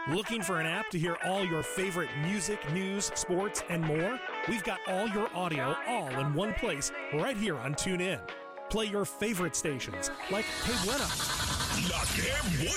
Looking for an app to hear all your favorite music, news, sports, and more? We've got all your audio all in one place right here on TuneIn. Play your favorite stations like Que Buena, La Que